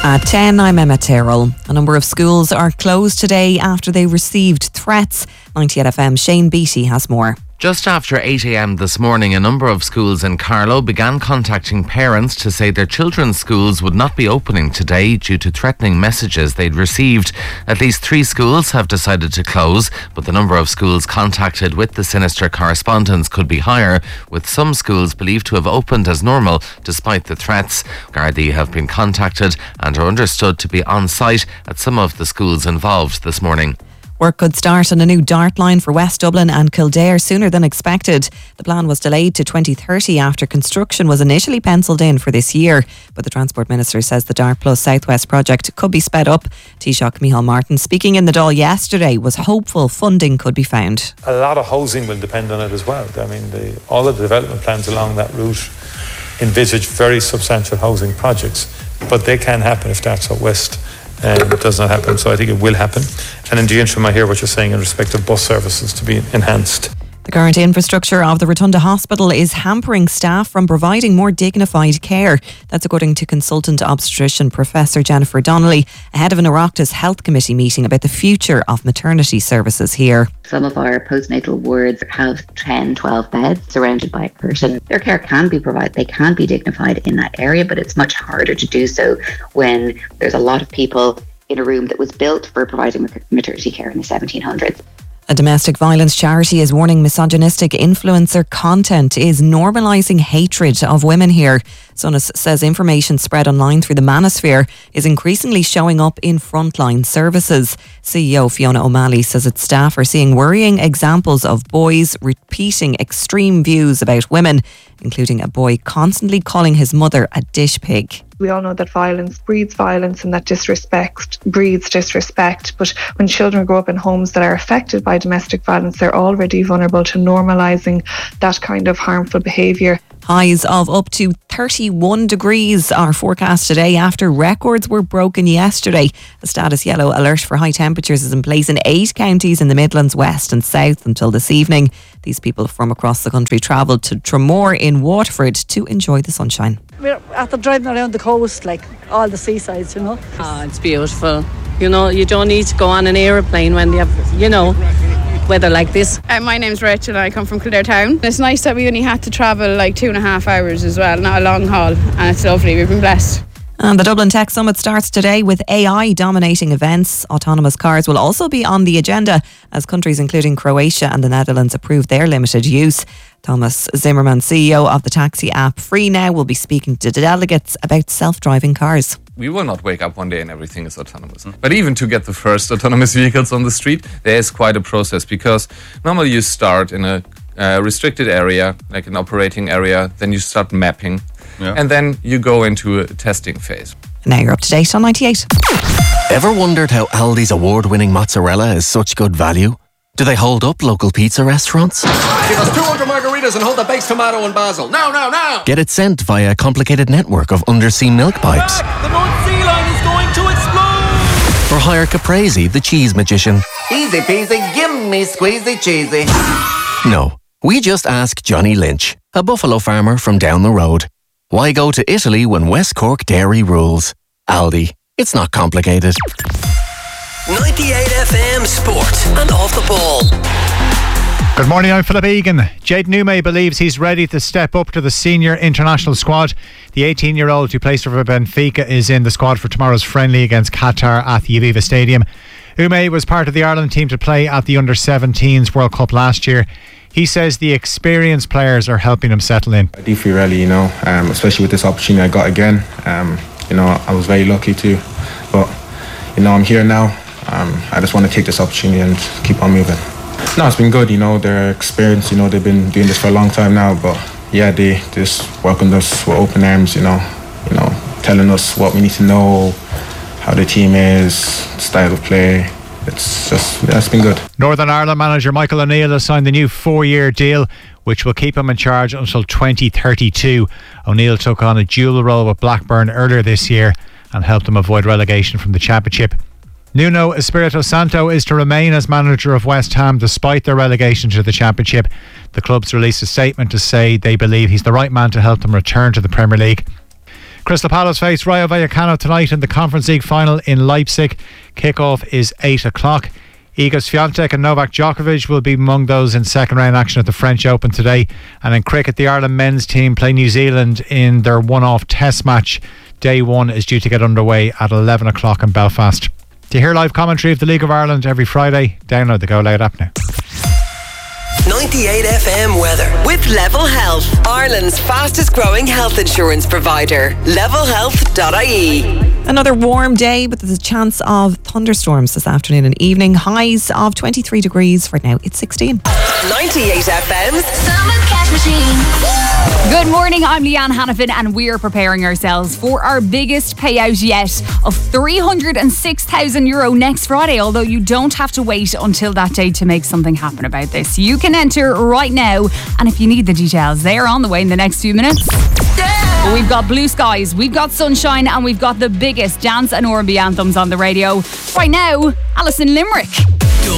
At 10, I'm Emma Terrell. A number of schools are closed today after they received threats. 98FM Shane Beattie has more. Just after 8 a.m. this morning, a number of schools in Carlow began contacting parents to say their children's schools would not be opening today due to threatening messages they'd received. At least 3 schools have decided to close, but the number of schools contacted with the sinister correspondence could be higher, with some schools believed to have opened as normal despite the threats. Gardaí have been contacted and are understood to be on site at some of the schools involved this morning. Work could start on a new dart line for West Dublin and Kildare sooner than expected. The plan was delayed to 2030 after construction was initially penciled in for this year. But the Transport Minister says the Dart Plus Southwest project could be sped up. Taoiseach Micheál Martin, speaking in the Dáil yesterday, was hopeful funding could be found. A lot of housing will depend on it as well. I mean, all of the development plans along that route envisage very substantial housing projects, but they can happen if Dart's Out West does not happen, so I think it will happen. And in the interim, I hear what you're saying in respect of bus services to be enhanced. The current infrastructure of the Rotunda Hospital is hampering staff from providing more dignified care. That's according to consultant obstetrician Professor Jennifer Donnelly ahead of an Oireachtas Health Committee meeting about the future of maternity services here. Some of our postnatal wards have 10, 12 beds surrounded by a curtain. Their care can be provided, they can be dignified in that area, but it's much harder to do so when there's a lot of people in a room that was built for providing maternity care in the 1700s. A domestic violence charity is warning misogynistic influencer content is normalising hatred of women here. Sunnis says information spread online through the manosphere is increasingly showing up in frontline services. CEO Fiona O'Malley says its staff are seeing worrying examples of boys repeating extreme views about women, including a boy constantly calling his mother a dish pig. We all know that violence breeds violence and that disrespect breeds disrespect. But when children grow up in homes that are affected by domestic violence, they're already vulnerable to normalising that kind of harmful behaviour. Highs of up to 31 degrees are forecast today after records were broken yesterday. A status yellow alert for high temperatures is in place in 8 counties in the Midlands, West and South until this evening. These people from across the country travelled to Tramore in Waterford to enjoy the sunshine. We're after driving around the coast, like all the seasides, you know. It's beautiful. You know, you don't need to go on an aeroplane when you have, weather like this. My name's Rachel and I come from Kildare Town. It's nice that we only had to travel like 2.5 hours as well, not a long haul, and it's lovely. We've been blessed. And the Dublin Tech Summit starts today with AI dominating events. Autonomous cars will also be on the agenda as countries including Croatia and the Netherlands approve their limited use. Thomas Zimmerman, CEO of the taxi app Free Now, will be speaking to delegates about self-driving cars. We will not wake up one day and everything is autonomous. But even to get the first autonomous vehicles on the street, there is quite a process, because normally you start in a restricted area, like an operating area, then you start mapping, and then you go into a testing phase. Now you're up to date on 98. Ever wondered how Aldi's award-winning mozzarella is such good value? Do they hold up local pizza restaurants? Give us 200 margaritas and hold the baked tomato and basil. Now! Get it sent via a complicated network of undersea milk pipes. The North Sea Line is going to explode! Or hire Caprese, the cheese magician. Easy peasy, give me squeezy cheesy. No, we just ask Johnny Lynch, a buffalo farmer from down the road. Why go to Italy when West Cork dairy rules? Aldi, it's not complicated. 98 FM Sport and Off the Ball. Good morning, I'm Philip Egan. Jayden Ume believes he's ready to step up to the senior international squad. The 18-year-old who plays for Benfica is in the squad for tomorrow's friendly against Qatar at the Aviva Stadium. Ume was part of the Ireland team to play at the Under-17s World Cup last year. He says the experienced players are helping him settle in. I do feel really, especially with this opportunity I got again. I was very lucky too. But, I'm here now. I just want to take this opportunity and keep on moving. No, it's been good, they're experienced, they've been doing this for a long time now, but yeah, they just welcomed us with open arms, telling us what we need to know, how the team is, style of play. It's been good. Northern Ireland manager Michael O'Neill has signed the new 4-year deal, which will keep him in charge until 2032. O'Neill took on a dual role with Blackburn earlier this year and helped them avoid relegation from the Championship. Nuno Espirito Santo is to remain as manager of West Ham despite their relegation to the Championship. The club's released a statement to say they believe he's the right man to help them return to the Premier League. Crystal Palace face Rayo Vallecano tonight in the Conference League final in Leipzig. Kick-off is 8 o'clock. Iga Swiatek and Novak Djokovic will be among those in second round action at the French Open today. And in cricket, the Ireland men's team play New Zealand in their one-off test match. Day 1 is due to get underway at 11 o'clock in Belfast. To hear live commentary of the League of Ireland every Friday, download the Go Loud app now. 98 FM weather with Level Health, Ireland's fastest growing health insurance provider. levelhealth.ie. Another warm day, but there's a chance of thunderstorms this afternoon and evening. Highs of 23 degrees. Right now it's 16. 98 FM's Summer Cash Machine. Good morning, I'm Leanne Hannafin and we're preparing ourselves for our biggest payout yet of €306,000 next Friday, although you don't have to wait until that day to make something happen about this. You can enter right now, and if you need the details, they are on the way in the next few minutes. Yeah! We've got blue skies, we've got sunshine, and we've got the biggest dance and R&B anthems on the radio. Right now, Alison Limerick.